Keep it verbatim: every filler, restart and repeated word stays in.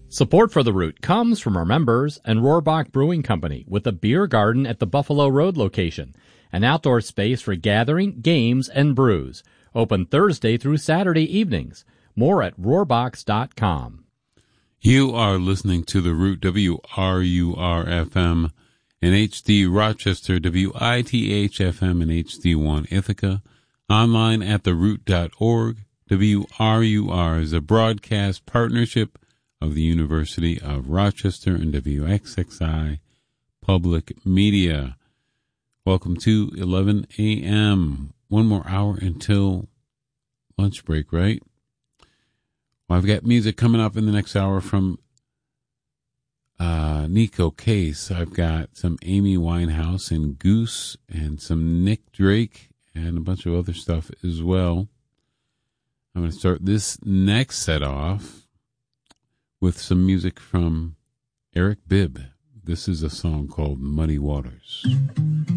Support for The Root comes from our members and Rohrbach Brewing Company with a beer garden at the Buffalo Road location, an outdoor space for gathering, games, and brews. Open Thursday through Saturday evenings. More at rohrbachs dot com. You are listening to The Root, W R U R F M in H D Rochester, W I T H F M in H D one Ithaca, online at the root dot org. W R U R is a broadcast partnership of the University of Rochester and W X X I Public Media. Welcome to eleven a.m. One more hour until lunch break, right? Well, I've got music coming up in the next hour from uh, Nico Case. I've got some Amy Winehouse and Goose and some Nick Drake and a bunch of other stuff as well. I'm going to start this next set off with some music from Eric Bibb. This is a song called Muddy Waters.